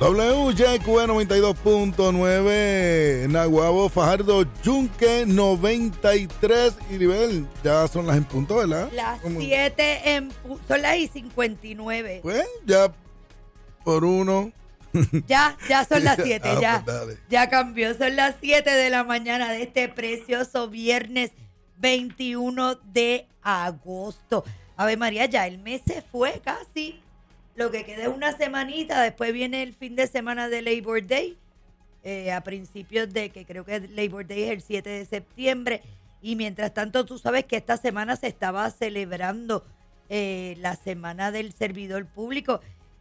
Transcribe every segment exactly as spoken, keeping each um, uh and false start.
W Y Q noventa y dos punto nueve, Naguabo, Fajardo, Yunque noventa y tres. Y Libel, ya son las en punto, ¿verdad? Las siete en pu- son las y cincuenta y nueve. Pues ya por uno. Ya, ya son las siete, Ah, ya. pues dale. Ya cambió. Son las siete de la mañana de este precioso viernes veintiuno de agosto. Ave María, ya el mes se fue casi. Lo que queda es una semanita. Después viene el fin de semana de Labor Day. Eh, a principios de que creo que Labor Day es el siete de septiembre. Y mientras tanto, tú sabes que esta semana se estaba celebrando eh, la Semana del Servidor Público.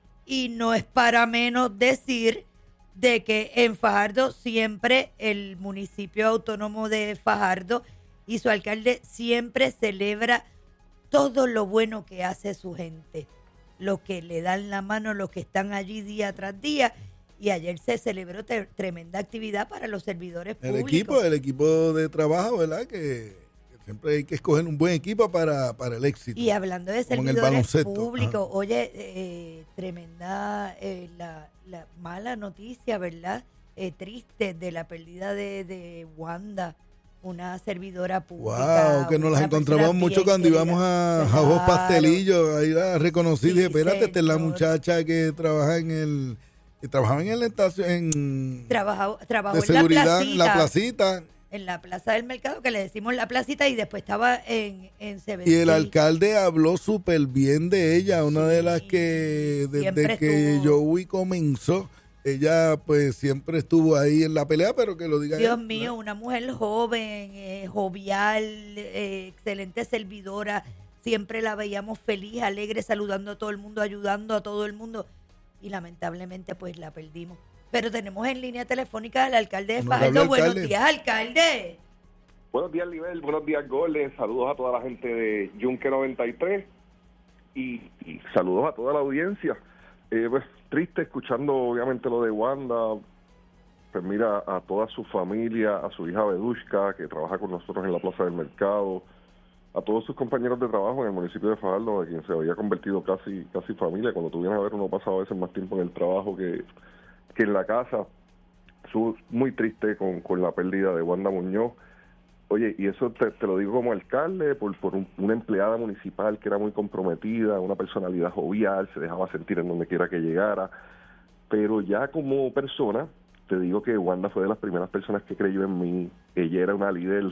Y no es para menos decir de que en Fajardo siempre el municipio autónomo de Fajardo y su alcalde siempre celebra todo lo bueno que hace su gente, los que le dan la mano, los que están allí día tras día. Y ayer se celebró tre- tremenda actividad para los servidores El públicos. equipo, el equipo de trabajo, ¿verdad? Que, que siempre hay que escoger un buen equipo para, para el éxito. Y hablando de Como en el servidores baloncesto. públicos, Ajá. oye, eh, tremenda eh, la, la mala noticia, ¿verdad? Eh, triste de la pérdida de, de Wanda, una servidora pública. Wow, que nos las una encontramos persona mucho bien cuando querida. íbamos a Claro. Jabos Pastelillo, ahí la reconocí, Sí, dije, espérate, esta es la señor. muchacha que trabaja en el, que trabajaba en la estación, en, Trabajó, trabajó de en la seguridad, placita, en la placita, en la plaza del mercado, que le decimos la placita, y después estaba en, en y Seventeen. el alcalde habló súper bien de ella, una de las Sí, que, siempre desde que estuvo. Joey comenzó, ella pues siempre estuvo ahí en la pelea, pero que lo diga Dios él, mío, una mujer joven, eh, jovial, eh, excelente servidora. Siempre la veíamos feliz, alegre, saludando a todo el mundo, ayudando a todo el mundo. Y lamentablemente pues la perdimos. Pero tenemos en línea telefónica al alcalde de Honorable Fajardo. Buenos alcalde. días, alcalde. Buenos días, Libel. Buenos días, Golden. Saludos a toda la gente de Yunque noventa y tres y, y saludos a toda la audiencia. Eh, pues triste escuchando obviamente lo de Wanda. Pues mira, a toda su familia, a su hija Bedushka, que trabaja con nosotros en la Plaza del Mercado, a todos sus compañeros de trabajo en el municipio de Fajardo, de quien se había convertido casi casi familia. Cuando tú vienes a ver, uno pasa a veces más tiempo en el trabajo que, que en la casa. Su, muy triste con, con la pérdida de Wanda Muñoz. Oye, y eso te, te lo digo como alcalde, por, por un, una empleada municipal que era muy comprometida, una personalidad jovial, se dejaba sentir en donde quiera que llegara. Pero ya como persona, te digo que Wanda fue de las primeras personas que creyó en mí. Ella era una líder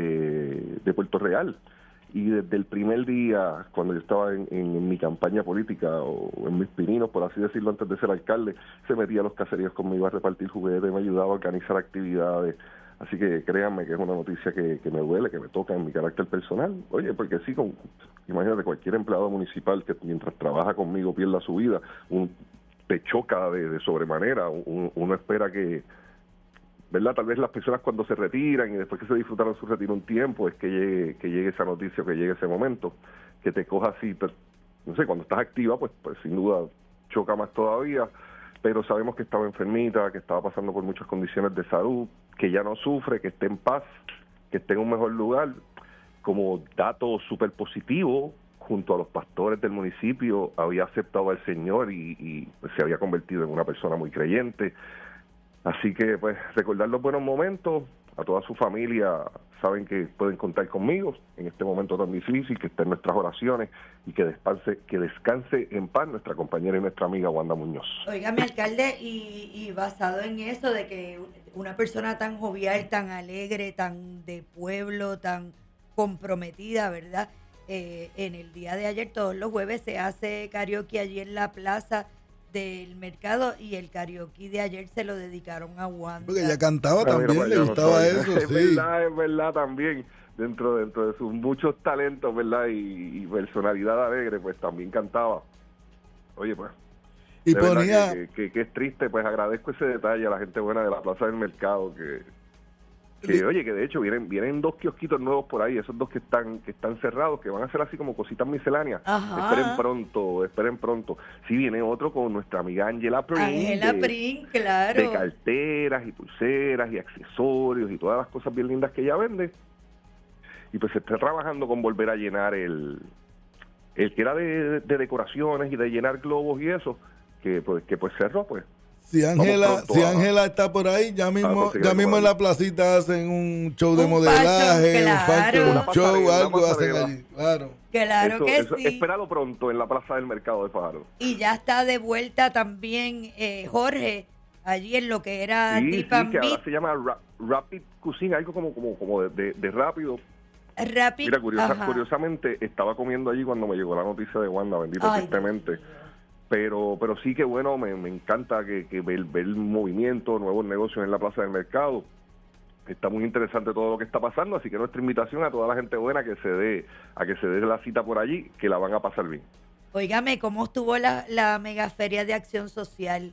de, de Puerto Real. Y desde el primer día, cuando yo estaba en, en, en mi campaña política, o en mis pininos, por así decirlo, antes de ser alcalde, se metía a los caseríos conmigo a repartir juguetes, me ayudaba a organizar actividades. Así que créanme que es una noticia que, que me duele, que me toca en mi carácter personal. Oye, porque sí, con, imagínate, cualquier empleado municipal que mientras trabaja conmigo pierda su vida, un, te choca de, de sobremanera. Un, uno espera que, ¿verdad? Tal vez las personas cuando se retiran y después que se disfrutaron su retiro un tiempo, es que llegue, que llegue esa noticia, que llegue ese momento, que te coja así, pero, no sé, cuando estás activa, pues, pues sin duda choca más todavía. Pero sabemos que estaba enfermita, que estaba pasando por muchas condiciones de salud, que ya no sufre, que esté en paz, que esté en un mejor lugar. Como dato súper positivo, junto a los pastores del municipio, había aceptado al Señor y, y pues, se había convertido en una persona muy creyente. Así que, pues, recordar los buenos momentos. A toda su familia saben que pueden contar conmigo en este momento tan difícil, que está en nuestras oraciones y que descanse, que descanse en paz nuestra compañera y nuestra amiga Wanda Muñoz. Oiga, mi alcalde, y, y basado en eso de que una persona tan jovial, tan alegre, tan de pueblo, tan comprometida, ¿verdad? Eh, en el día de ayer, todos los jueves, se hace karaoke allí en la plaza del mercado, y el karaoke de ayer se lo dedicaron a Wanda. porque ella cantaba Ah, mira, también, pues, le yo no gustaba soy- eso, Es sí. verdad, es verdad también. Dentro, dentro de sus muchos talentos, ¿verdad? Y, y personalidad alegre, pues también cantaba. Oye, pues. Y de verdad ponía, que, que, que es triste, pues agradezco ese detalle a la gente buena de la Plaza del Mercado, que, que oye, que de hecho vienen vienen dos kiosquitos nuevos por ahí, esos dos que están que están cerrados, que van a ser así como cositas misceláneas. Ajá. Esperen pronto, esperen pronto. Sí, viene otro con nuestra amiga Angela Prin. Ángela de- Prin, claro. de carteras y pulseras y accesorios y todas las cosas bien lindas que ella vende. Y pues se está trabajando con volver a llenar el el que era de, de decoraciones y de llenar globos y eso, que pues que pues cerró, pues Si Ángela, Vamos pronto si a- Ángela está por ahí, ya mismo, conseguir ya algo mismo en ahí. la placita hacen un show de Un modelaje, fashion, un claro. fashion Una show, pasarela, algo una hacen pasarela. allí, claro. Claro Eso- que eso, sí. Espéralo pronto en la Plaza del Mercado de Fajardo. Y ya está de vuelta también eh, Jorge, allí en lo que era Sí, Deep sí, and que ahora Beat, se llama Ra- Rapid Cuisine, algo como como como de, de- de rápido. Rapid. Mira, curiosa- ajá. curiosamente, estaba comiendo allí cuando me llegó la noticia de Wanda, bendito Ay, tristemente. Pero pero sí que bueno, me, me encanta que, que ver, ver movimiento, nuevos negocios en la Plaza del Mercado. Está muy interesante todo lo que está pasando, así que nuestra invitación a toda la gente buena que se dé a que se dé la cita por allí, que la van a pasar bien. Óigame, ¿cómo estuvo la, la mega feria de acción social?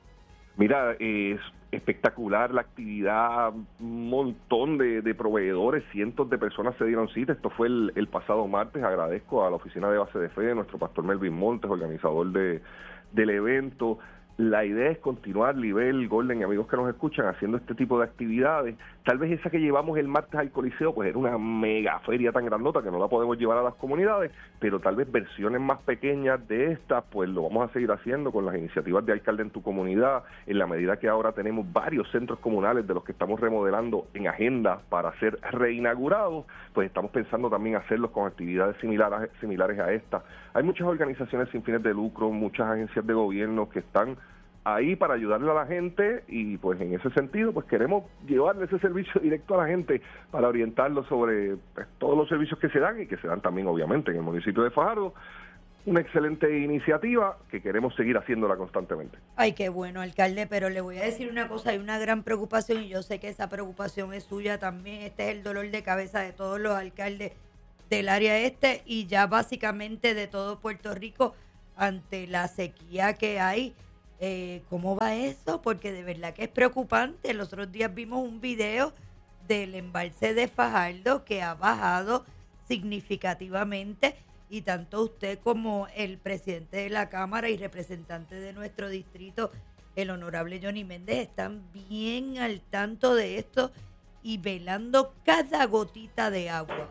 Mira, es espectacular la actividad, un montón de, de proveedores, cientos de personas se dieron cita. Esto fue el, el pasado martes. Agradezco a la oficina de base de fe, nuestro pastor Melvin Montes, organizador de, del evento. La idea es continuar, Libel, Golden y amigos que nos escuchan, haciendo este tipo de actividades. Tal vez esa que llevamos el martes al Coliseo, pues era una mega feria tan grandota que no la podemos llevar a las comunidades, pero tal vez versiones más pequeñas de estas, pues lo vamos a seguir haciendo con las iniciativas de alcalde en tu comunidad, en la medida que ahora tenemos varios centros comunales de los que estamos remodelando en agenda para ser reinaugurados, pues estamos pensando también hacerlos con actividades similares, similares a esta. Hay muchas organizaciones sin fines de lucro, muchas agencias de gobierno que están ahí para ayudarle a la gente y pues en ese sentido pues queremos llevarle ese servicio directo a la gente para orientarlos sobre pues, todos los servicios que se dan y que se dan también obviamente en el municipio de Fajardo. Una excelente iniciativa que queremos seguir haciéndola constantemente. Ay, qué bueno, alcalde, pero le voy a decir una cosa, hay una gran preocupación y yo sé que esa preocupación es suya también. Este es el dolor de cabeza de todos los alcaldes del área este y ya básicamente de todo Puerto Rico ante la sequía que hay. Eh, ¿Cómo va eso? Porque de verdad que es preocupante. Los otros días vimos un video del embalse de Fajardo que ha bajado significativamente y tanto usted como el presidente de la Cámara y representante de nuestro distrito, el honorable Johnny Méndez, están bien al tanto de esto y velando cada gotita de agua.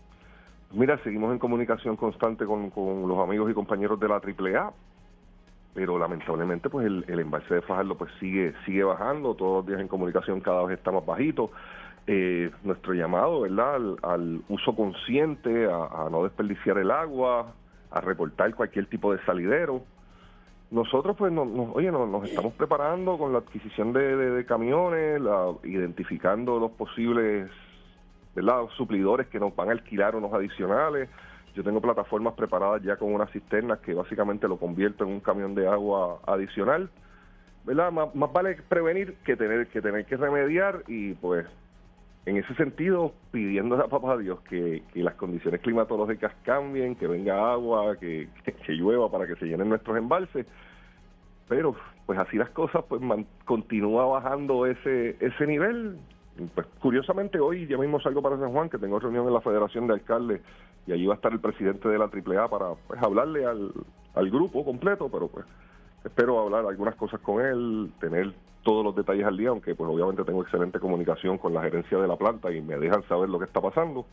Mira, seguimos en comunicación constante con, con los amigos y compañeros de la triple A, pero lamentablemente pues el, el embalse de Fajardo pues sigue sigue bajando, todos los días en comunicación cada vez está más bajito. Eh, nuestro llamado, ¿verdad?, al, al uso consciente, a, a no desperdiciar el agua, a reportar cualquier tipo de salidero. Nosotros pues no, no, oye, no, nos estamos preparando con la adquisición de, de, de camiones, la, identificando los posibles, ¿verdad?, suplidores que nos van a alquilar unos adicionales. Yo tengo plataformas preparadas ya con unas cisternas que básicamente lo convierto en un camión de agua adicional, ¿verdad? Más, más vale prevenir que tener que tener que remediar y pues en ese sentido pidiendo a papá Dios que, que las condiciones climatológicas cambien, que venga agua, que, que, que llueva para que se llenen nuestros embalses, pero pues así las cosas, pues man, continúa bajando ese ese nivel. Pues curiosamente hoy ya mismo salgo para San Juan, que tengo reunión en la Federación de Alcaldes y allí va a estar el presidente de la triple A para pues hablarle al, al grupo completo, pero pues espero hablar algunas cosas con él, tener todos los detalles al día, aunque pues obviamente tengo excelente comunicación con la gerencia de la planta y me dejan saber lo que está pasando.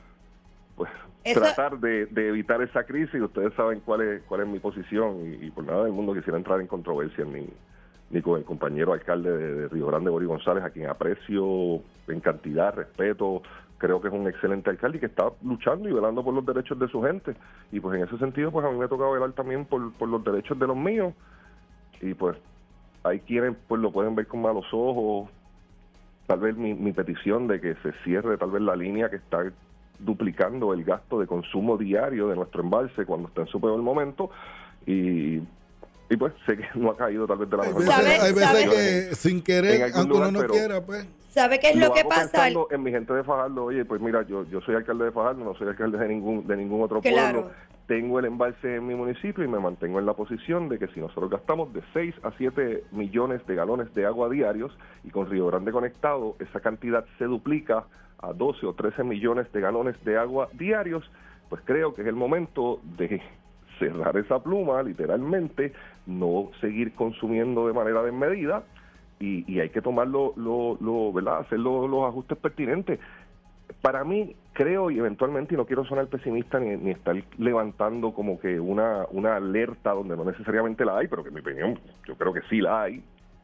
Pues Eso... tratar de, de evitar esa crisis, ustedes saben cuál es cuál es mi posición y, y por nada del mundo quisiera entrar en controversia ni ni con el compañero alcalde de, de Río Grande, Borí González, a quien aprecio en cantidad, respeto, creo que es un excelente alcalde y que está luchando y velando por los derechos de su gente. Y pues en ese sentido, pues a mí me toca velar también por, por los derechos de los míos. Y pues hay quienes pues lo pueden ver con malos ojos. Tal vez mi, mi petición de que se cierre tal vez la línea que está duplicando el gasto de consumo diario de nuestro embalse cuando está en su peor momento. Y... Y pues sé que no ha caído tal vez de la Hay mejor veces, manera. hay veces ¿Sabe? que sin querer, aunque lugar, uno no pero quiera, pues. ¿Sabe qué es lo, lo que hago pasa? pensando en mi gente de Fajardo. Oye, pues mira, yo yo soy alcalde de Fajardo, no soy alcalde de ningún de ningún otro Claro. pueblo. Tengo el embalse en mi municipio y me mantengo en la posición de que si nosotros gastamos de seis a siete millones de galones de agua diarios y con Río Grande conectado, esa cantidad se duplica a doce o trece millones de galones de agua diarios, pues creo que es el momento de cerrar esa pluma, literalmente, no seguir consumiendo de manera desmedida y, y hay que tomar lo, lo, lo, ¿verdad? Hacer lo, los ajustes pertinentes. Para mí, creo, y eventualmente, y no quiero sonar pesimista ni, ni estar levantando como que una, una alerta donde no necesariamente la hay, pero que en mi opinión, yo creo que sí la hay,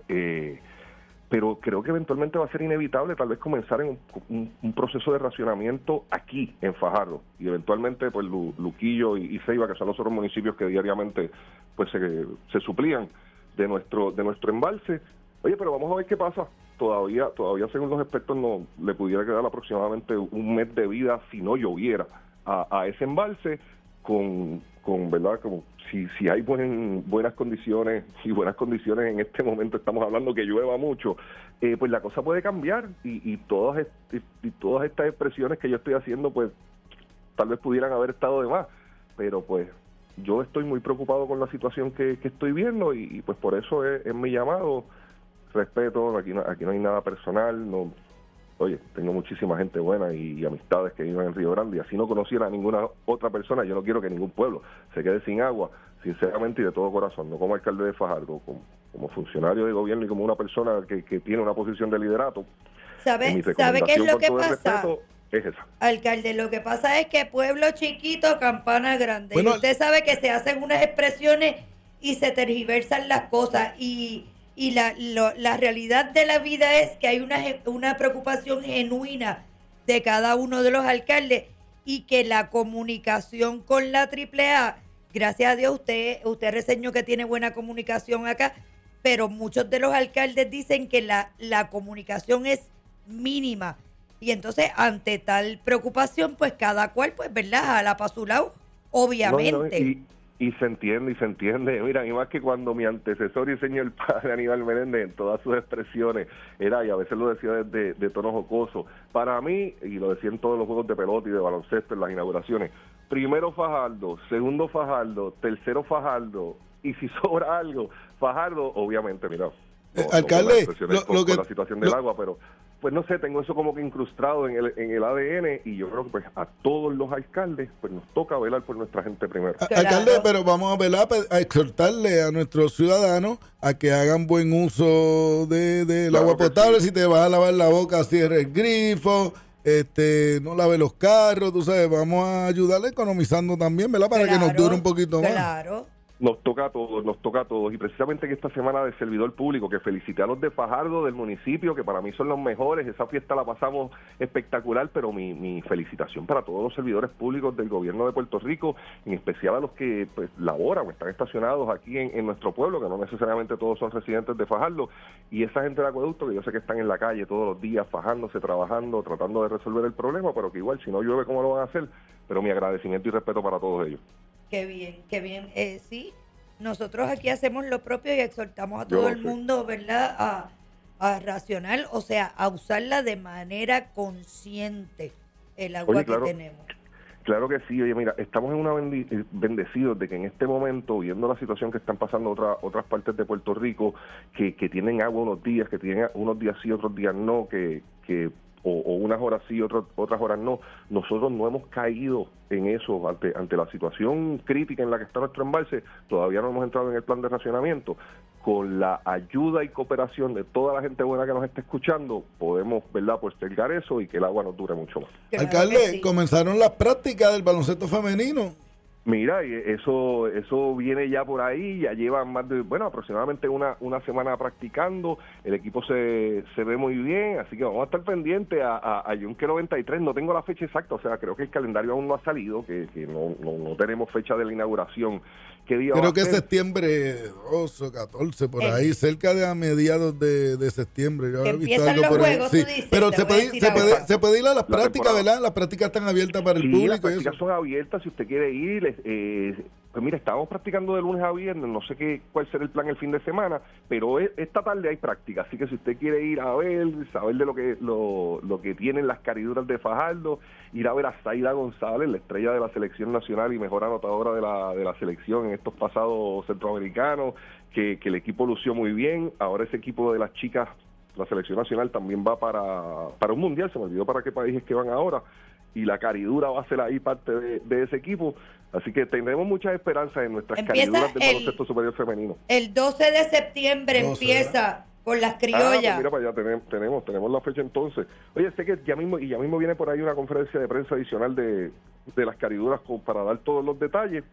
Eh, pero creo que eventualmente va a ser inevitable tal vez comenzar en un, un, un proceso de racionamiento aquí en Fajardo y eventualmente pues Lu, Luquillo y, y Ceiba, que son los otros municipios que diariamente pues se, se suplían de nuestro de nuestro embalse. Oye, pero vamos a ver qué pasa. Todavía todavía según los expertos no le pudiera quedar aproximadamente un mes de vida si no lloviera a, a ese embalse con con verdad como si si hay buen, buenas condiciones y buenas condiciones en este momento estamos hablando que llueva mucho, eh, pues la cosa puede cambiar y, y todas y, y todas estas expresiones que yo estoy haciendo pues tal vez pudieran haber estado de más, pero pues yo estoy muy preocupado con la situación que, que estoy viendo y, y pues por eso es, es mi llamado. Respeto, aquí no, aquí no hay nada personal, no. Oye, tengo muchísima gente buena y, y amistades que viven en Río Grande y así no conociera a ninguna otra persona, yo no quiero que ningún pueblo se quede sin agua, sinceramente y de todo corazón, no como alcalde de Fajardo, como, como funcionario de gobierno y como una persona que, que tiene una posición de liderato. ¿Sabe, ¿sabe qué es lo que pasa? Respeto, es esa. Alcalde, lo que pasa es que pueblo chiquito, campana grande. Bueno, y usted sabe que se hacen unas expresiones y se tergiversan las cosas y... Y la, lo, la realidad de la vida es que hay una, una preocupación genuina de cada uno de los alcaldes y que la comunicación con la triple A, gracias a Dios usted, usted reseñó que tiene buena comunicación acá, pero muchos de los alcaldes dicen que la, la comunicación es mínima. Y entonces, ante tal preocupación, pues cada cual, pues, ¿verdad? Jala para su lado, obviamente. No, no, y... Y se entiende, y se entiende. Mira, y más que cuando mi antecesor y señor padre Aníbal Meléndez, en todas sus expresiones, era, y a veces lo decía desde de tono jocoso, para mí, y lo decía en todos los juegos de pelota y de baloncesto, en las inauguraciones, primero Fajardo, segundo Fajardo, tercero Fajardo, y si sobra algo, Fajardo, obviamente, mira, no, eh, alcalde, no lo, con, lo que, con la situación del lo, agua, pero... pues no sé, tengo eso como que incrustado en el, en el A D N y yo creo que pues a todos los alcaldes pues nos toca velar por nuestra gente primero. Claro. Alcalde, pero vamos a velar, a exhortarle a nuestros ciudadanos a que hagan buen uso de, del claro agua potable. Sí. Si te vas a lavar la boca, cierre el grifo, este, no lave los carros, tú sabes, vamos a ayudarle economizando también, ¿verdad? Para claro, que nos dure un poquito más. Claro. Nos toca a todos, nos toca a todos. Y precisamente que esta semana de servidor público, que felicité a los de Fajardo, del municipio, que para mí son los mejores. Esa fiesta la pasamos espectacular, pero mi, mi felicitación para todos los servidores públicos del gobierno de Puerto Rico, en especial a los que pues laboran o están estacionados aquí en, en nuestro pueblo, que no necesariamente todos son residentes de Fajardo. Y esa gente de acueducto, que yo sé que están en la calle todos los días, fajándose, trabajando, tratando de resolver el problema, pero que igual, si no llueve, ¿cómo lo van a hacer? Pero mi agradecimiento y respeto para todos ellos. Qué bien, qué bien. Eh, sí, nosotros aquí hacemos lo propio y exhortamos a todo Yo, el sí. mundo, ¿verdad?, a, a racionar, o sea, a usarla de manera consciente, el agua Oye, claro, que tenemos. Claro que sí. Oye, mira, estamos en una bendi- bendecidos de que en este momento, viendo la situación que están pasando otra, otras partes de Puerto Rico, que, que tienen agua unos días, que tienen unos días sí, otros días no, que... que O, o unas horas sí, otras, otras horas no. Nosotros no hemos caído en eso ante, ante la situación crítica en la que está nuestro embalse. Todavía no hemos entrado en el plan de racionamiento. Con la ayuda y cooperación de toda la gente buena que nos está escuchando, podemos, ¿verdad?, postergar eso y que el agua nos dure mucho más. Claro, alcalde, sí. Comenzaron las prácticas del baloncesto femenino. Mira, eso eso viene ya por ahí, ya llevan más de, bueno, aproximadamente una una semana practicando, el equipo se, se ve muy bien, así que vamos a estar pendientes a, a, a Yunque noventa y tres, no tengo la fecha exacta, o sea, creo que el calendario aún no ha salido, que, que no, no, no tenemos fecha de la inauguración. ¿Qué día creo va a que ser? Septiembre doce o catorce, por el, ahí, cerca de a mediados de, de septiembre. Yo he visto algo los por juegos, ahí. Sí, dices, pero se puede, se, puede, se puede ir a las la prácticas, temporada. ¿Verdad? Las prácticas están abiertas para el sí, público. Las prácticas y eso. son abiertas, si usted quiere ir, eh, pues mira, estábamos practicando de lunes a viernes, no sé qué cuál será el plan el fin de semana, pero esta tarde hay práctica, así que si usted quiere ir a ver, saber de lo que lo, lo que tienen las cariduras de Fajardo, ir a ver a Zaida González, la estrella de la selección nacional y mejor anotadora de la de la selección en estos pasados centroamericanos, que, que el equipo lució muy bien. Ahora ese equipo de las chicas, la selección nacional, también va para, para un mundial, se me olvidó para qué países que van ahora, y la caridura va a ser ahí parte de, de ese equipo. Así que tendremos muchas esperanzas en nuestras empieza cariduras del el, baloncesto superior femenino. El doce de septiembre doce, empieza ¿verdad? Con las criollas. Ah, pues mira para allá, tenemos, tenemos, tenemos la fecha entonces. Oye, sé que ya mismo, y ya mismo viene por ahí una conferencia de prensa adicional de, de las cariduras con, para dar todos los detalles.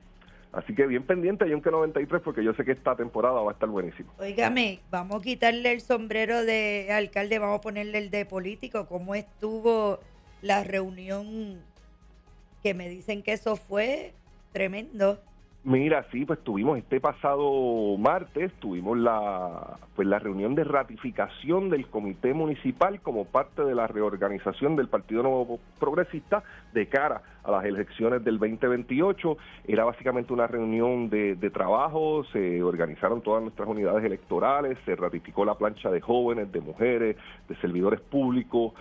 Así que bien pendiente a Yunque noventa y tres porque yo sé que esta temporada va a estar buenísima. Óigame, vamos a quitarle el sombrero de alcalde, vamos a ponerle el de político. ¿Cómo estuvo la reunión? Que me dicen que eso fue tremendo. Mira, sí, pues tuvimos este pasado martes, tuvimos la pues la reunión de ratificación del comité municipal como parte de la reorganización del Partido Nuevo Progresista de cara a las elecciones del veinte veintiocho. Era básicamente una reunión de, de trabajo, se organizaron todas nuestras unidades electorales, se ratificó la plancha de jóvenes, de mujeres, de servidores públicos.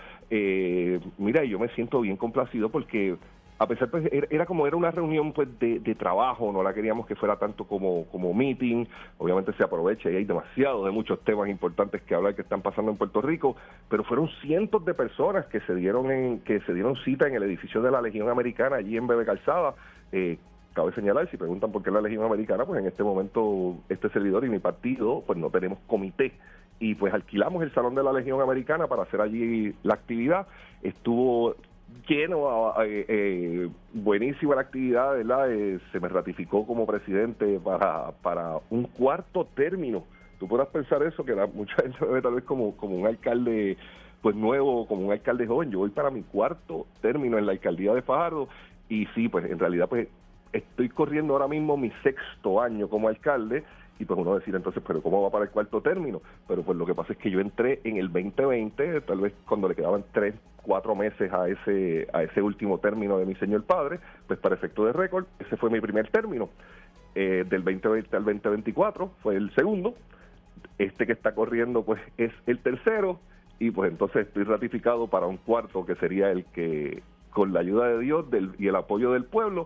Eh, mira, yo me siento bien complacido porque a pesar, pues, era, era como era una reunión pues de, de trabajo, no la queríamos que fuera tanto como, como meeting, obviamente se aprovecha y hay demasiado de muchos temas importantes que hablar que están pasando en Puerto Rico, pero fueron cientos de personas que se dieron en, que se dieron cita en el edificio de la Legión Americana, allí en Bebe Calzada. Eh, cabe señalar, si preguntan por qué la Legión Americana, pues en este momento este servidor y mi partido, pues no tenemos comité, y pues alquilamos el Salón de la Legión Americana para hacer allí la actividad. Estuvo lleno, eh, eh, buenísima la actividad, ¿verdad? Eh, se me ratificó como presidente para, para un cuarto término. Tú podrás pensar eso, que la, mucha gente me ve tal vez como, como un alcalde pues nuevo, como un alcalde joven. Yo voy para mi cuarto término en la alcaldía de Fajardo, y sí, pues en realidad pues estoy corriendo ahora mismo mi sexto año como alcalde, y pues uno decir entonces, pero ¿cómo va para el cuarto término? Pero pues lo que pasa es que yo entré en el veinte veinte, tal vez cuando le quedaban tres, cuatro meses a ese a ese último término de mi señor padre, pues para efecto de récord, ese fue mi primer término. Eh, del veinte veinte al veinte veinticuatro fue el segundo, este que está corriendo pues es el tercero, y pues entonces estoy ratificado para un cuarto que sería el que, con la ayuda de Dios del, y el apoyo del pueblo,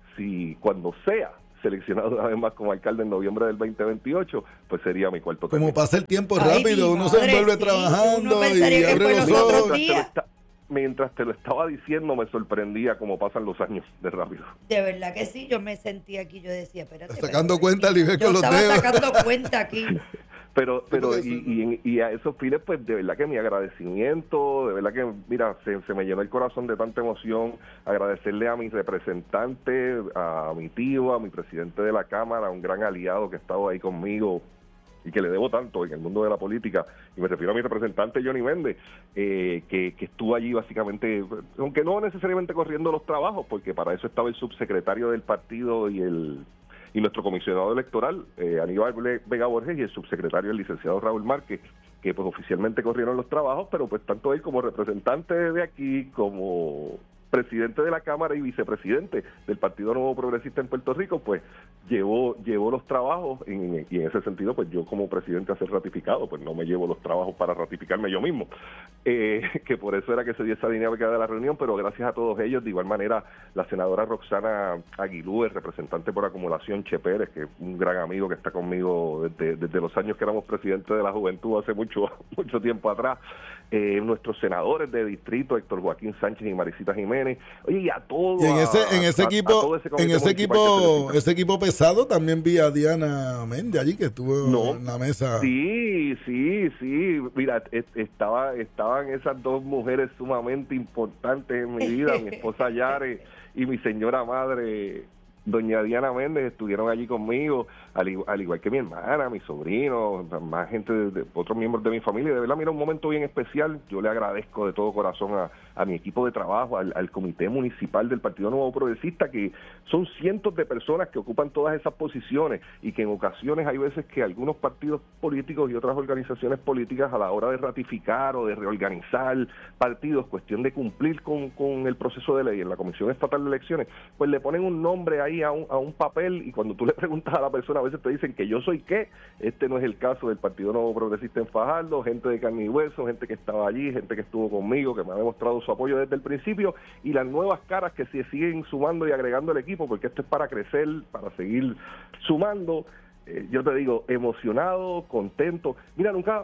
si cuando sea seleccionado una vez más como alcalde en noviembre del veinte veintiocho, pues sería mi cuarto término. Como pasa el tiempo Ay, rápido, uno madre, se envuelve sí, trabajando uno y pensaría que abre fue los los otros ojos. días. Mientras te lo estaba diciendo, me sorprendía cómo pasan los años de rápido. De verdad que sí, yo me sentí aquí, yo decía, espérate. Sacando espérate, cuenta, Libre, con yo los estaba dedos. sacando cuenta aquí. Pero pero Sí, y, y, y a esos fines, pues de verdad que mi agradecimiento, de verdad que, mira, se, se me llenó el corazón de tanta emoción. Agradecerle a mi representante, a mi tío, a mi presidente de la Cámara, un gran aliado que ha estado ahí conmigo y que le debo tanto en el mundo de la política, y me refiero a mi representante Johnny Méndez, eh, que, que estuvo allí básicamente, aunque no necesariamente corriendo los trabajos, porque para eso estaba el subsecretario del partido y el y nuestro comisionado electoral, eh, Aníbal Vega Borges, y el subsecretario, el licenciado Raúl Márquez, que pues oficialmente corrieron los trabajos, pero pues tanto él como representante de aquí, como presidente de la Cámara y vicepresidente del Partido Nuevo Progresista en Puerto Rico, pues llevó llevó los trabajos, en, y en ese sentido, pues yo como presidente a ser ratificado, pues no me llevo los trabajos para ratificarme yo mismo, eh, que por eso era que se dio esa dinámica de la reunión, pero gracias a todos ellos. De igual manera, la senadora Roxana Aguilú, el representante por acumulación, Che Pérez, que es un gran amigo que está conmigo desde, desde los años que éramos presidentes de la juventud, hace mucho mucho tiempo atrás, eh, nuestros senadores de distrito, Héctor Joaquín Sánchez y Marisita Jiménez, oye, y a todos. Y en ese, en ese a, equipo, a ese en ese equipo, ese equipo pesado también vi a Diana Méndez allí, que estuvo no, en la mesa. Sí, sí, sí. Mira, estaba, estaban esas dos mujeres sumamente importantes en mi vida, mi esposa Yare y mi señora madre, doña Diana Méndez, estuvieron allí conmigo, al igual, al igual que mi hermana, mi sobrino, más gente, de, de otros miembros de mi familia. De verdad, mira, un momento bien especial. Yo le agradezco de todo corazón a, a mi equipo de trabajo, al, al comité municipal del Partido Nuevo Progresista, que son cientos de personas que ocupan todas esas posiciones, y que en ocasiones hay veces que algunos partidos políticos y otras organizaciones políticas, a la hora de ratificar o de reorganizar partidos, cuestión de cumplir con, con el proceso de ley en la Comisión Estatal de Elecciones, pues le ponen un nombre ahí a un, a un papel, y cuando tú le preguntas a la persona, a veces te dicen que yo soy qué. Este no es el caso del Partido Nuevo Progresista en Fajardo, gente de carne y hueso, gente que estaba allí, gente que estuvo conmigo, que me ha demostrado su apoyo desde el principio, y las nuevas caras que se siguen sumando y agregando al equipo, porque esto es para crecer, para seguir sumando. Eh, yo te digo, emocionado, contento. Mira, nunca...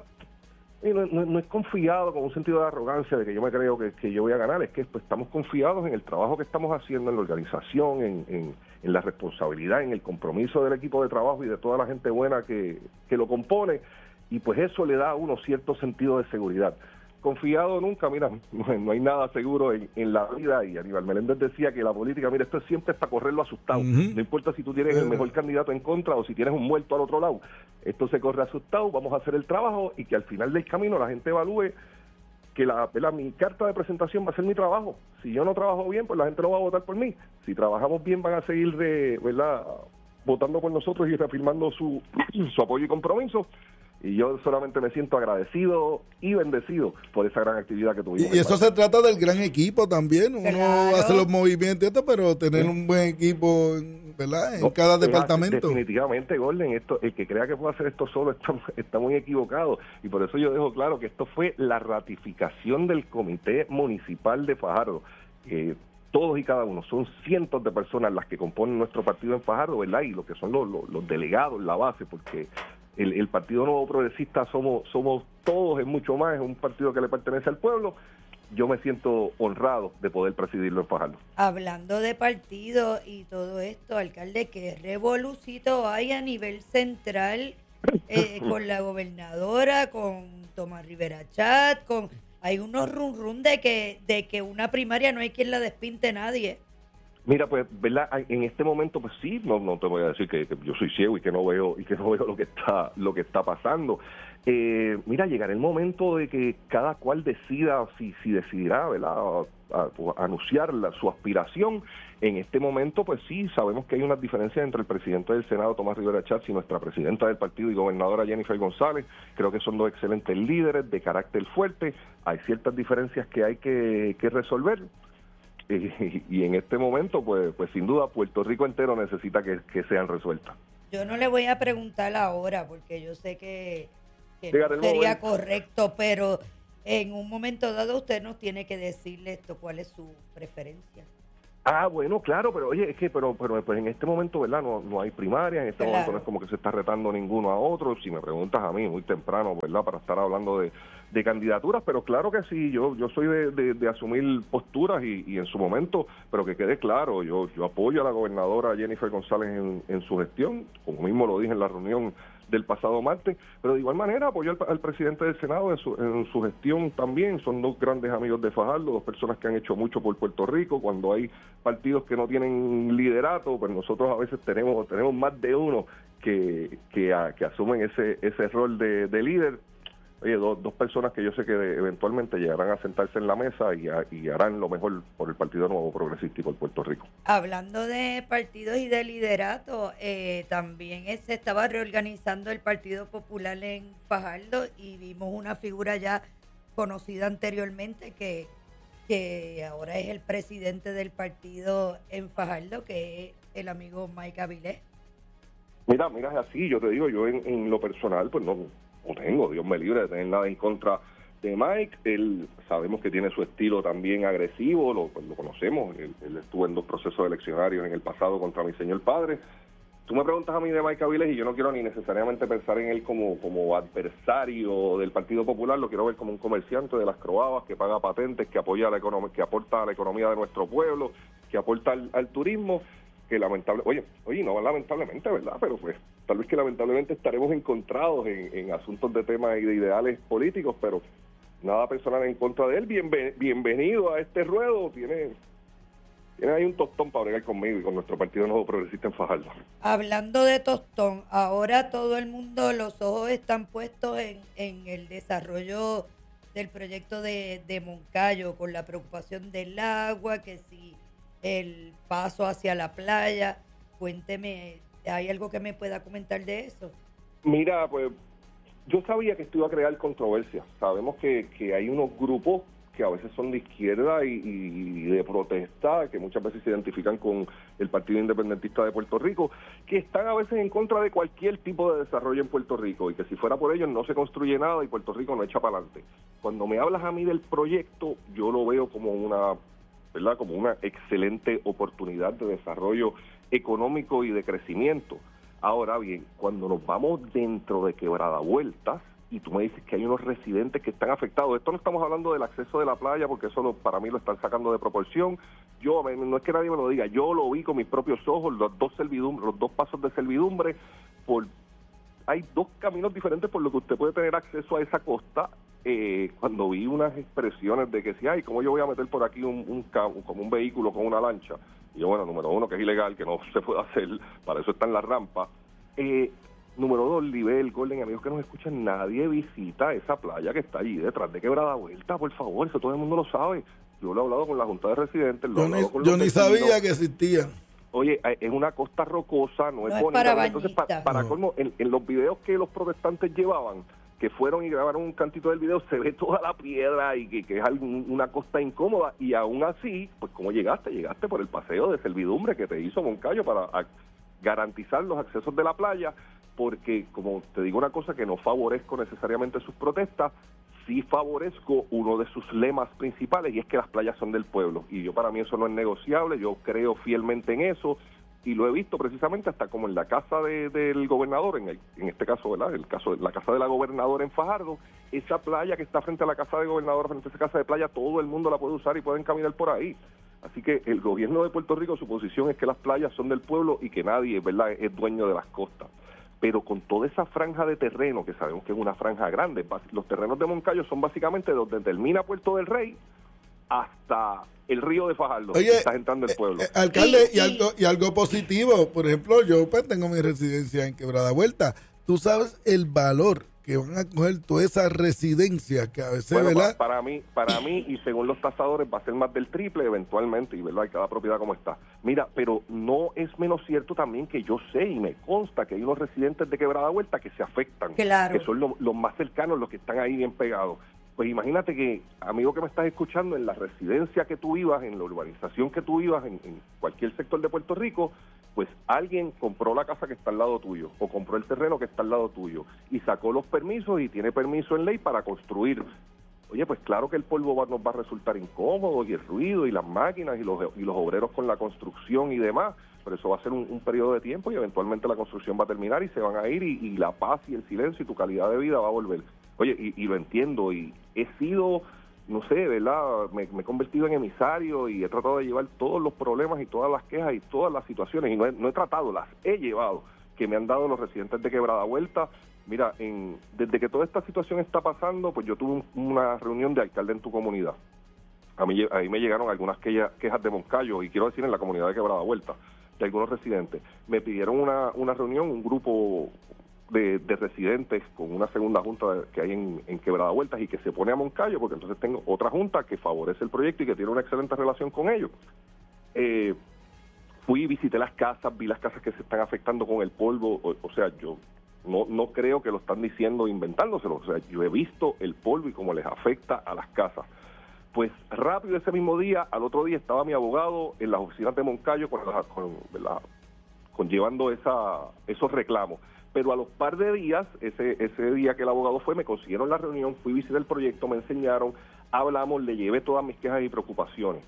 No, no, no es confiado con un sentido de arrogancia de que yo me creo que, que yo voy a ganar, es que pues, estamos confiados en el trabajo que estamos haciendo, en la organización, en, en, en la responsabilidad, en el compromiso del equipo de trabajo y de toda la gente buena que, que lo compone, y pues eso le da a uno cierto sentido de seguridad. confiado nunca, mira, no, no hay nada seguro en, en la vida, y Aníbal Meléndez decía que la política, mira, esto siempre es para correrlo asustado, uh-huh. no importa si tú tienes uh-huh. el mejor candidato en contra o si tienes un muerto al otro lado, esto se corre asustado, vamos a hacer el trabajo y que al final del camino la gente evalúe que la, la mi carta de presentación va a ser mi trabajo. Si yo no trabajo bien, pues la gente no va a votar por mí. Si trabajamos bien, van a seguir de, ¿verdad?, votando por nosotros y reafirmando su, su apoyo y compromiso. Y yo solamente me siento agradecido y bendecido por esa gran actividad que tuvimos. Y eso se trata del gran equipo también. Uno claro. hace los movimientos, pero tener sí. un buen equipo, ¿verdad?, en no, cada departamento. Definitivamente, Gordon, esto, el que crea que puede hacer esto solo está, está muy equivocado. Y por eso yo dejo claro que esto fue la ratificación del Comité Municipal de Fajardo. Eh, todos y cada uno, son cientos de personas las que componen nuestro partido en Fajardo, ¿verdad? Y lo que son los, los, los delegados, la base, porque El, el Partido Nuevo Progresista somos somos todos, es mucho más, es un partido que le pertenece al pueblo. Yo me siento honrado de poder presidirlo en Fajardo. Hablando de partido y todo esto, alcalde, ¿qué revolucito hay a nivel central eh, con la gobernadora, con Tomás Rivera Chat, con hay unos run run de que de que una primaria no hay quien la despinte nadie? Mira, pues, ¿verdad? En este momento, pues sí, no, no te voy a decir que, que yo soy ciego y que no veo y que no veo lo que está lo que está pasando. Eh, mira, llegará el momento de que cada cual decida si si decidirá, ¿verdad?, a, a, a anunciar la, su aspiración. En este momento, pues sí, sabemos que hay unas diferencias entre el presidente del Senado, Tomás Rivera Chatz, y nuestra presidenta del partido y gobernadora, Jennifer González. Creo que son dos excelentes líderes de carácter fuerte. Hay ciertas diferencias que hay que, que resolver. Y, y en este momento, pues pues sin duda, Puerto Rico entero necesita que, que sean resueltas. Yo no le voy a preguntar ahora, porque yo sé que, que no sería correcto, pero en un momento dado usted nos tiene que decirle esto, cuál es su preferencia. Ah, bueno, claro, pero oye, es que pero pero pues en este momento, ¿verdad? No no hay primaria, en este claro. momento no es como que se está retando ninguno a otro. Si me preguntas a mí, muy temprano, ¿verdad?, para estar hablando de, de candidaturas, pero claro que sí, yo yo soy de, de, de asumir posturas y, y en su momento, pero que quede claro, yo yo apoyo a la gobernadora Jennifer González en, en su gestión, como mismo lo dije en la reunión del pasado martes, pero de igual manera apoyo al, al presidente del Senado en su, en su gestión también. Son dos grandes amigos de Fajardo, dos personas que han hecho mucho por Puerto Rico. Cuando hay partidos que no tienen liderato, pues nosotros a veces tenemos tenemos más de uno que que, a, que asumen ese ese rol de, de líder. Oye, dos, dos personas que yo sé que eventualmente llegarán a sentarse en la mesa y, a, y harán lo mejor por el Partido Nuevo Progresista y por Puerto Rico. Hablando de partidos y de liderato, eh, también se estaba reorganizando el Partido Popular en Fajardo y vimos una figura ya conocida anteriormente que, que ahora es el presidente del partido en Fajardo, que es el amigo Mike Avilés. Mira, mira, es así, yo te digo, yo en, en lo personal, pues no... no tengo, Dios me libre de tener nada en contra de Mike. Él sabemos que tiene su estilo también agresivo, lo, pues lo conocemos, él, él estuvo en dos procesos eleccionarios en el pasado contra mi señor padre. Tú me preguntas a mí de Mike Avilés y yo no quiero ni necesariamente pensar en él como, como adversario del Partido Popular, lo quiero ver como un comerciante de las croabas que paga patentes, que apoya a la economía, que aporta a la economía de nuestro pueblo, que aporta al, al turismo, que lamentable, oye, oye, no lamentablemente, ¿verdad? Pero pues tal vez que lamentablemente estaremos encontrados en, en asuntos de temas y de ideales políticos, pero nada personal en contra de él. Bienven, bienvenido a este ruedo, tiene, tiene ahí un tostón para bregar conmigo y con nuestro Partido Nuevo Progresista en Fajardo. Hablando de tostón, ahora todo el mundo, los ojos están puestos en, en el desarrollo del proyecto de, de Moncayo, con la preocupación del agua, que si el paso hacia la playa. Cuénteme, ¿hay algo que me pueda comentar de eso? Mira, pues yo sabía que esto iba a crear controversia. Sabemos que, que hay unos grupos que a veces son de izquierda y, y de protesta, que muchas veces se identifican con el Partido Independentista de Puerto Rico, que están a veces en contra de cualquier tipo de desarrollo en Puerto Rico y que si fuera por ellos no se construye nada y Puerto Rico no echa para adelante. Cuando me hablas a mí del proyecto, yo lo veo como una... ¿verdad? Como una excelente oportunidad de desarrollo económico y de crecimiento. Ahora bien, cuando nos vamos dentro de Quebrada Vueltas y tú me dices que hay unos residentes que están afectados, esto no estamos hablando del acceso de la playa porque eso lo, para mí lo están sacando de proporción. Yo, no es que nadie me lo diga, yo lo vi con mis propios ojos, los dos servidumbres, los dos pasos de servidumbre, por hay dos caminos diferentes por los que usted puede tener acceso a esa costa. eh, cuando vi unas expresiones de que si, ay, ¿cómo yo voy a meter por aquí un, un como un vehículo con una lancha? Y yo, bueno, número uno, que es ilegal, que no se puede hacer, para eso están las rampas. Eh, número dos, Libel, Golden, amigos que nos escuchan, nadie visita esa playa que está allí detrás de Quebrada Vuelta, por favor, eso todo el mundo lo sabe. Yo lo he hablado con la Junta de Residentes, lo he hablado con los Yo ni sabía que existía. Oye, es una costa rocosa, no, no es es bonita. para Entonces, para, para no. colmo, en, en los videos que los protestantes llevaban, que fueron y grabaron un cantito del video, se ve toda la piedra y que, que es algún, una costa incómoda. Y aún así, pues ¿cómo llegaste? Llegaste por el paseo de servidumbre que te hizo Moncayo para a, garantizar los accesos de la playa, porque, como te digo una cosa, que no favorezco necesariamente sus protestas, sí favorezco uno de sus lemas principales, y es que las playas son del pueblo. Y yo, para mí, eso no es negociable, yo creo fielmente en eso, y lo he visto precisamente hasta como en la casa de, del gobernador, en, el, en este caso, ¿verdad? El caso de la casa de la gobernadora en Fajardo, esa playa que está frente a la casa de gobernador, frente a esa casa de playa, todo el mundo la puede usar y pueden caminar por ahí. Así que el gobierno de Puerto Rico, su posición es que las playas son del pueblo y que nadie, ¿verdad?, es dueño de las costas. Pero con toda esa franja de terreno, que sabemos que es una franja grande, los terrenos de Moncayo son básicamente donde termina Puerto del Rey hasta el río de Fajardo. Oye, estás entrando el pueblo. Eh, eh, alcalde, Sí, y, sí. algo, y algo positivo, por ejemplo, yo pues tengo mi residencia en Quebrada Vuelta. Tú sabes el valor que van a coger toda esa residencia que a veces, Bueno, ¿verdad? pa- para mí, para mí y según los tasadores va a ser más del triple eventualmente, y verdad, y cada propiedad como está. Mira, pero no es menos cierto también que yo sé y me consta que hay unos residentes de Quebrada Vuelta que se afectan, Claro. que son lo- los más cercanos, los que están ahí bien pegados. Pues imagínate que, amigo que me estás escuchando, en la residencia que tú vivas, en la urbanización que tú vivas, en, en cualquier sector de Puerto Rico, pues alguien compró la casa que está al lado tuyo, o compró el terreno que está al lado tuyo, y sacó los permisos y tiene permiso en ley para construir. Oye, pues claro que el polvo va, nos va a resultar incómodo, y el ruido, y las máquinas, y los, y los obreros con la construcción y demás, pero eso va a ser un, un periodo de tiempo, y eventualmente la construcción va a terminar, y se van a ir, y, y la paz y el silencio y tu calidad de vida va a volver. Oye, y, y lo entiendo, y he sido, no sé, ¿verdad? Me, me he convertido en emisario y he tratado de llevar todos los problemas y todas las quejas y todas las situaciones, y no he, no he tratado, las he llevado, que me han dado los residentes de Quebrada Vuelta. Mira, en, desde que toda esta situación está pasando, pues yo tuve un, una reunión de alcalde en tu comunidad. A mí, ahí me llegaron algunas quejas, quejas de Moncayo, y quiero decir en la comunidad de Quebrada Vuelta, de algunos residentes. Me pidieron una, una reunión, un grupo de, de residentes con una segunda junta que hay en, en Quebrada Vueltas, y que se pone a Moncayo, porque entonces tengo otra junta que favorece el proyecto y que tiene una excelente relación con ellos. Eh, fui, visité las casas, vi las casas que se están afectando con el polvo, o, o sea, yo no, no creo que lo están diciendo inventándoselo, o sea, yo he visto el polvo y cómo les afecta a las casas. Pues rápido ese mismo día, al otro día estaba mi abogado en las oficinas de Moncayo con, la, con, la, con llevando esa, esos reclamos. Pero a los par de días, ese ese día que el abogado fue, me consiguieron la reunión, fui a visitar el proyecto, me enseñaron, hablamos, le llevé todas mis quejas y preocupaciones.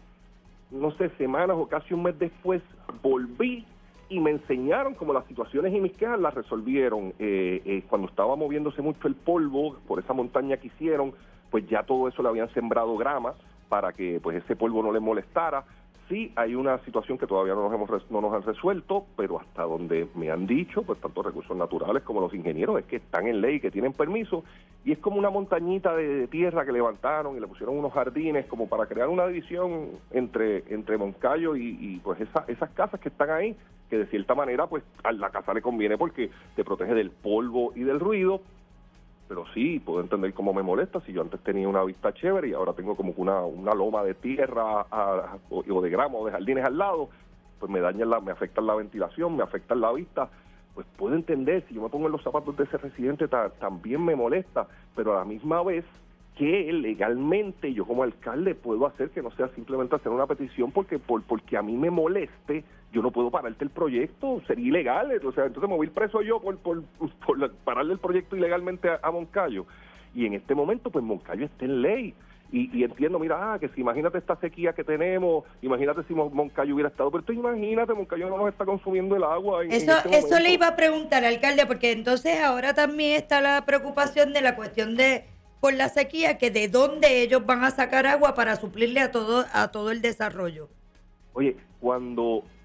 No sé, semanas o casi un mes después, volví y me enseñaron cómo las situaciones y mis quejas las resolvieron. Eh, eh, cuando estaba moviéndose mucho el polvo por esa montaña que hicieron, pues ya todo eso le habían sembrado grama para que pues ese polvo no les molestara. Sí, hay una situación que todavía no nos hemos no nos han resuelto, pero hasta donde me han dicho, pues tanto recursos naturales como los ingenieros, es que están en ley, que tienen permiso, y es como una montañita de tierra que levantaron y le pusieron unos jardines como para crear una división entre entre Moncayo y, y pues esa, esas casas que están ahí, que de cierta manera pues a la casa le conviene porque te protege del polvo y del ruido. Pero sí, puedo entender cómo me molesta si yo antes tenía una vista chévere y ahora tengo como una, una loma de tierra a, a, o, o de grama o de jardines al lado, pues me dañan la, me afectan la ventilación, me afectan la vista. Pues puedo entender, si yo me pongo en los zapatos de ese residente ta, también me molesta, pero a la misma vez que legalmente yo como alcalde puedo hacer que no sea simplemente hacer una petición porque por porque a mí me moleste, yo no puedo pararte el proyecto, sería ilegal, o sea, entonces me voy a ir preso yo por, por, por pararle el proyecto ilegalmente a, a Moncayo. Y en este momento, pues Moncayo está en ley. Y, y entiendo, mira, ah, que si imagínate esta sequía que tenemos, imagínate si Moncayo hubiera estado, pero tú imagínate, Moncayo no nos está consumiendo el agua. En, eso en este eso momento. le iba a preguntar, alcalde, porque entonces ahora también está la preocupación de la cuestión de por la sequía, que de dónde ellos van a sacar agua para suplirle a todo a todo el desarrollo. Oye, cuando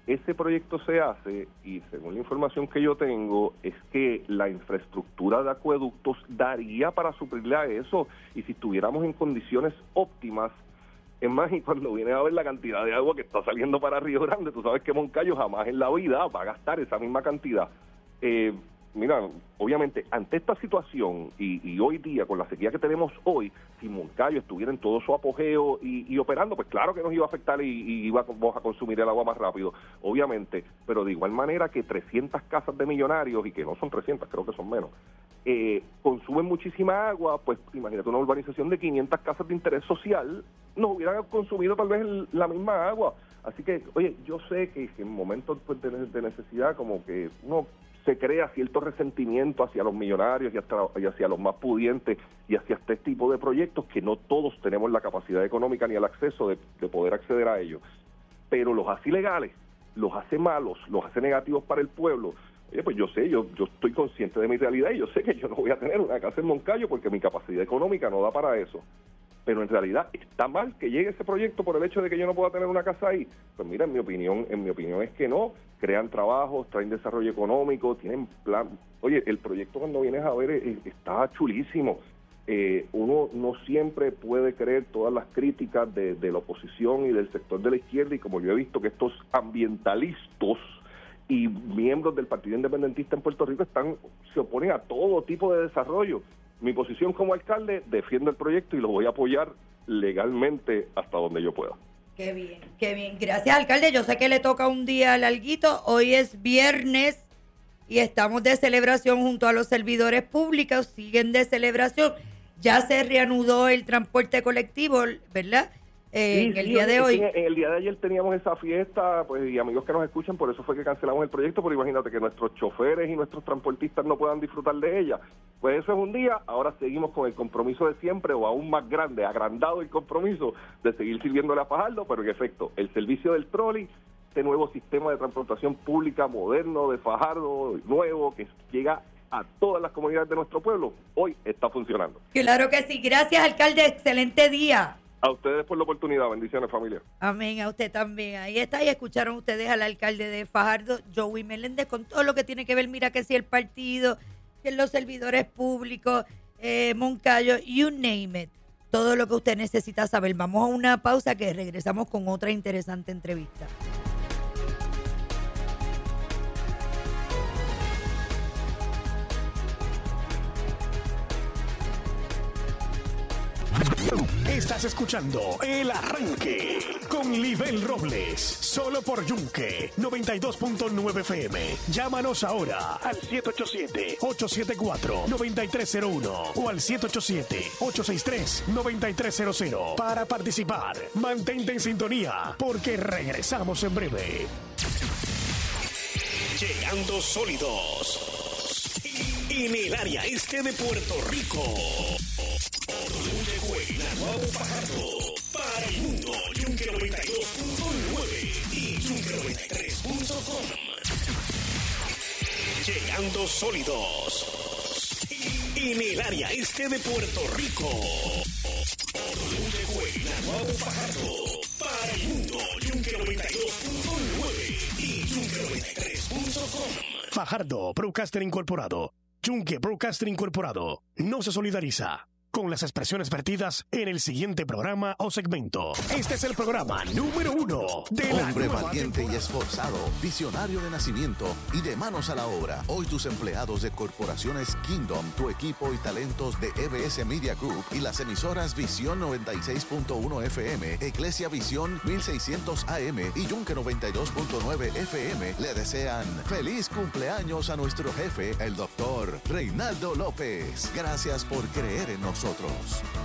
ese proyecto se hace y según la información que yo tengo es que la infraestructura de acueductos daría para suplirle a eso, y si estuviéramos en condiciones óptimas, es más, y cuando viene a ver la cantidad de agua que está saliendo para Río Grande, tú sabes que Moncayo jamás en la vida va a gastar esa misma cantidad. Eh, mira, obviamente, ante esta situación y, y hoy día, con la sequía que tenemos hoy, si Moncayo estuviera en todo su apogeo y, y operando, pues claro que nos iba a afectar y, y íbamos a consumir el agua más rápido, obviamente, pero de igual manera que trescientas casas de millonarios, y que no son trescientas, creo que son menos, eh, consumen muchísima agua, pues imagínate una urbanización de quinientas casas de interés social, nos hubieran consumido tal vez el, la misma agua. Así que, oye, yo sé que, que en momentos pues, de, de necesidad como que uno se crea cierto resentimiento hacia los millonarios y, hasta, y hacia los más pudientes y hacia este tipo de proyectos que no todos tenemos la capacidad económica ni el acceso de, de poder acceder a ellos. Pero los hace ilegales, los hace malos, los hace negativos para el pueblo. Oye, pues yo sé, yo, yo estoy consciente de mi realidad y yo sé que yo no voy a tener una casa en Moncayo porque mi capacidad económica no da para eso. Pero en realidad está mal que llegue ese proyecto por el hecho de que yo no pueda tener una casa ahí. Pues mira, en mi opinión, en mi opinión es que no, crean trabajos, traen desarrollo económico, tienen plan. Oye, el proyecto cuando vienes a ver eh, está chulísimo. Eh, uno no siempre puede creer todas las críticas de, de la oposición y del sector de la izquierda, y como yo he visto que estos ambientalistas y miembros del Partido Independentista en Puerto Rico están se oponen a todo tipo de desarrollo. Mi posición como alcalde, defiendo el proyecto y lo voy a apoyar legalmente hasta donde yo pueda. Qué bien, qué bien. Gracias, alcalde. Yo sé que le toca un día larguito. Hoy es viernes y estamos de celebración junto a los servidores públicos. Siguen de celebración. Ya se reanudó el transporte colectivo, ¿verdad? Eh, sí, en el sí, día de hoy. En el día de ayer teníamos esa fiesta, pues, y amigos que nos escuchan, por eso fue que cancelamos el proyecto, pero imagínate que nuestros choferes y nuestros transportistas no puedan disfrutar de ella. Pues eso es un día, ahora seguimos con el compromiso de siempre, o aún más grande, agrandado el compromiso de seguir sirviéndole a Fajardo, pero en efecto, el servicio del trolley, este nuevo sistema de transportación pública moderno de Fajardo, nuevo, que llega a todas las comunidades de nuestro pueblo, hoy está funcionando. Claro que sí. Gracias, alcalde. Excelente día. A ustedes por la oportunidad. Bendiciones, familia. Amén, a usted también. Ahí está, y escucharon ustedes al alcalde de Fajardo, Joey Meléndez, con todo lo que tiene que ver, mira que si el partido, que los servidores públicos, eh, Moncayo, you name it, todo lo que usted necesita saber. Vamos a una pausa que regresamos con otra interesante entrevista. Estás escuchando El Arranque con Libel Robles, solo por Yunque noventa y dos punto nueve F M. Llámanos ahora al siete ocho siete, ocho siete cuatro, nueve tres cero uno o al siete ocho siete, ocho seis tres, nueve tres cero cero para participar. Mantente en sintonía porque regresamos en breve. Llegando sólidos en el área este de Puerto Rico. Yunque, Naguabo, Fajardo, para el mundo, Yunque noventa y dos punto nueve y Yunque noventa y tres punto com. Llegando sólidos en el área este de Puerto Rico. Yunque, Naguabo, Fajardo, para el mundo, Yunque noventa y dos punto nueve y Yunque noventa y tres punto com. Fajardo, Broadcaster Incorporado. Yunque Broadcaster Incorporado no se solidariza con las expresiones vertidas en el siguiente programa o segmento. Este es el programa número uno de la Hombre nueva valiente temporada. y esforzado, visionario de nacimiento y de manos a la obra. Hoy tus empleados de corporaciones Kingdom, tu equipo y talentos de E B S Media Group y las emisoras Visión noventa y seis punto uno F M, Eclesia Visión mil seiscientos A M y Yunque noventa y dos punto nueve F M le desean feliz cumpleaños a nuestro jefe, el doctor Reinaldo López. Gracias por creer en nosotros.